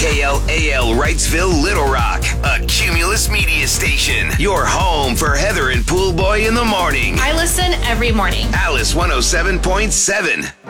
KLAL Wrightsville, Little Rock, a Cumulus media station. Your home for Heather and Pool Boy in the morning. I listen every morning. Alice 107.7.